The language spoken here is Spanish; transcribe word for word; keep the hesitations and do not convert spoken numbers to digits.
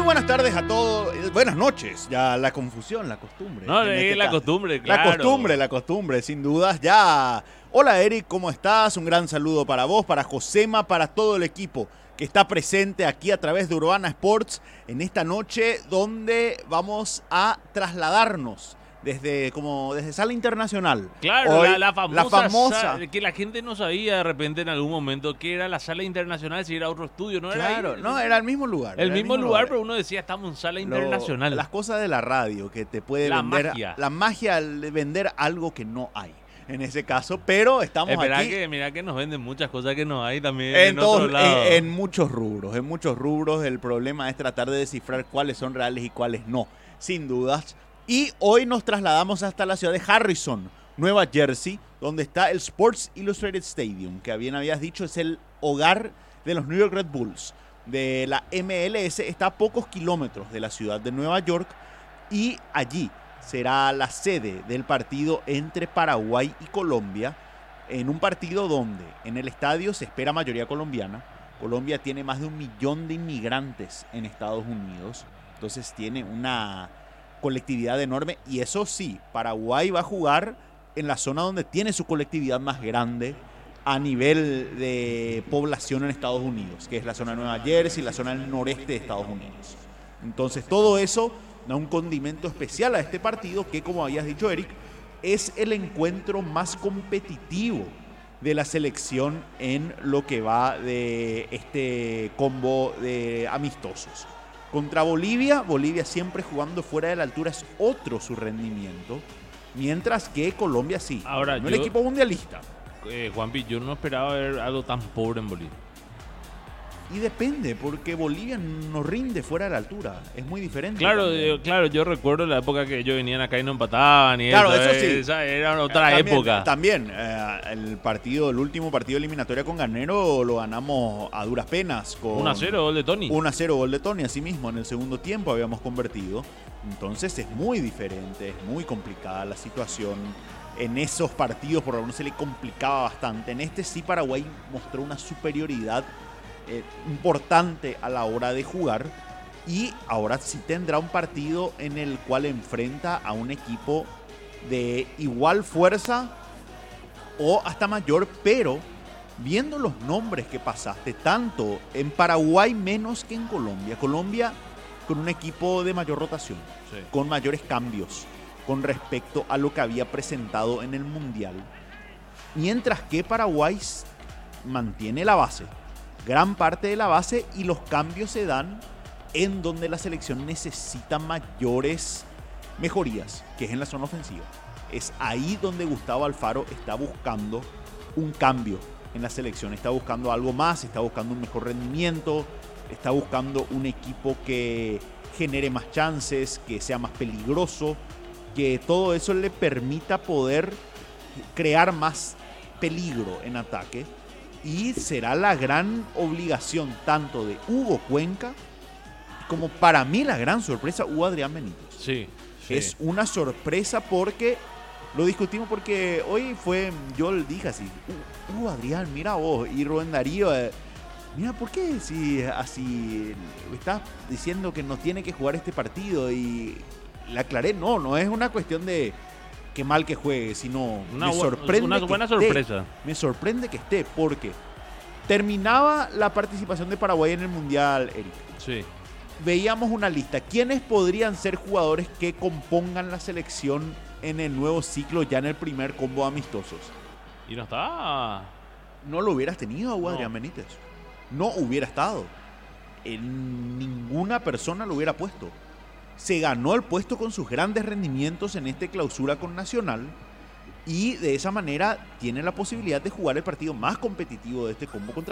buenas tardes a todos, eh, buenas noches, ya la confusión, la costumbre. No, en es este la caso. costumbre, claro. La costumbre, la costumbre, sin dudas, ya. Hola Eric, ¿cómo estás? Un gran saludo para vos, para Josema, para todo el equipo que está presente aquí a través de Urbana Sports en esta noche donde vamos a trasladarnos desde como desde Sala Internacional. Claro, Hoy, la, la famosa, la famosa sa- que la gente no sabía de repente en algún momento que era la Sala Internacional, si era otro estudio, ¿no? Claro, era ahí, no, era el mismo lugar. el era mismo lugar, pero uno decía estamos en Sala Lo- Internacional. Las cosas de la radio que te puede La vender. magia. La magia de vender algo que no hay. En ese caso, pero estamos Espera aquí que, mira que nos venden muchas cosas que no hay también en, en, todos- otro lado. en- en muchos rubros. En muchos rubros el problema es tratar de descifrar cuáles son reales y cuáles no, sin dudas. Y hoy nos trasladamos hasta la ciudad de Harrison, Nueva Jersey, donde está el Sports Illustrated Stadium, que bien habías dicho es el hogar de los New York Red Bulls. De la M L S está a pocos kilómetros de la ciudad de Nueva York y allí será la sede del partido entre Paraguay y Colombia, en un partido donde en el estadio se espera mayoría colombiana. Colombia tiene más de un millón de inmigrantes en Estados Unidos, entonces tiene una colectividad enorme y eso sí, Paraguay va a jugar en la zona donde tiene su colectividad más grande a nivel de población en Estados Unidos, que es la zona de Nueva Jersey, la zona del noreste de Estados Unidos. Entonces todo eso da un condimento especial a este partido que, como habías dicho Eric, es el encuentro más competitivo de la selección en lo que va de este combo de amistosos. Contra Bolivia, Bolivia siempre jugando fuera de la altura es otro su rendimiento, mientras que Colombia sí, Ahora, no yo- el equipo mundialista. Eh, Juanpi, yo no esperaba ver algo tan pobre en Bolivia. Y depende, porque Bolivia no rinde fuera de la altura, es muy diferente. Claro, también. eh, claro, yo recuerdo la época que ellos venían acá y no empataban y Claro, eso, eso sí. eh, esa era otra También- época. También, eh, el partido, el último partido eliminatoria con Ganero lo ganamos a duras penas. Con uno a cero, gol de Tony. uno a cero gol de Tony, así mismo en el segundo tiempo habíamos convertido. Entonces es muy diferente, es muy complicada la situación. En esos partidos por lo menos se le complicaba bastante. En este sí Paraguay mostró una superioridad eh, importante a la hora de jugar. Y ahora sí tendrá un partido en el cual enfrenta a un equipo de igual fuerza o hasta mayor, pero viendo los nombres que pasaste, tanto en Paraguay menos que en Colombia. Colombia con un equipo de mayor rotación, Sí. con mayores cambios con respecto a lo que había presentado en el Mundial. Mientras que Paraguay s- mantiene la base, gran parte de la base, y los cambios se dan en donde la selección necesita mayores mejorías, que es en la zona ofensiva. Es ahí donde Gustavo Alfaro está buscando un cambio en la selección, está buscando algo más, está buscando un mejor rendimiento, está buscando un equipo que genere más chances, que sea más peligroso, que todo eso le permita poder crear más peligro en ataque. Y será la gran obligación tanto de Hugo Cuenca como, para mí, la gran sorpresa, Hugo Adrián Benítez. Sí, sí. Es una sorpresa porque lo discutimos, porque hoy fue, yo le dije así, uh, uh, Adrián, mira vos, y Rubén Darío, eh, mira, ¿por qué si así estás diciendo que no tiene que jugar este partido? Y le aclaré, no, no es una cuestión de que mal que juegue, sino Una me bu- sorprende una que buena esté. sorpresa. Me sorprende que esté, porque terminaba la participación de Paraguay en el Mundial, Eric. Sí. Veíamos una lista. ¿Quiénes podrían ser jugadores que compongan la selección en el nuevo ciclo, ya en el primer combo de amistosos? Y no está. No lo hubieras tenido a Hugo No. Adrián Benítez. No hubiera estado. En ninguna persona lo hubiera puesto. Se ganó el puesto con sus grandes rendimientos en este clausura con Nacional. Y de esa manera tiene la posibilidad de jugar el partido más competitivo de este combo contra